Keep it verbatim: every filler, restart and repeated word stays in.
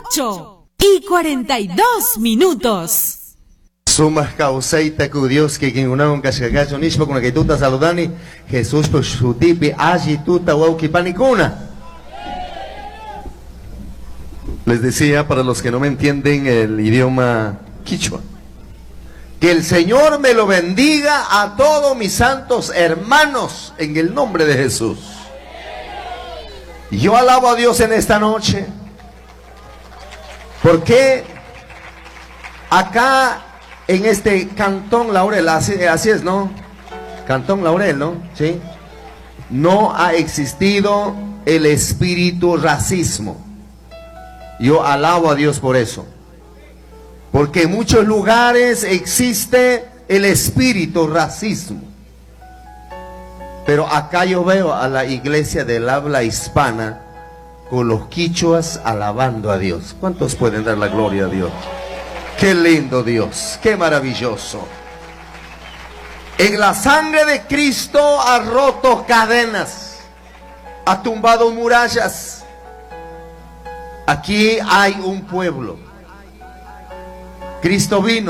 ocho y cuarenta y dos minutos. Sumas causaita cu Dios que quien una un cascagacho nispa con la que tú estás saludani Jesús por su tipi allí tú ta panicuna. Les decía, para los que no me entienden el idioma quichua, que el Señor me lo bendiga a todos mis santos hermanos en el nombre de Jesús. Yo alabo a Dios en esta noche porque acá en este Cantón Laurel, así, así es, ¿no? Cantón Laurel, ¿no? Sí. No ha existido el espíritu racismo. Yo alabo a Dios por eso. Porque en muchos lugares existe el espíritu racismo. Pero acá yo veo a la iglesia del habla hispana con los quichuas alabando a Dios. ¿Cuántos pueden dar la gloria a Dios? Qué lindo Dios, qué maravilloso. En la sangre de Cristo ha roto cadenas, ha tumbado murallas. Aquí hay un pueblo. Cristo vino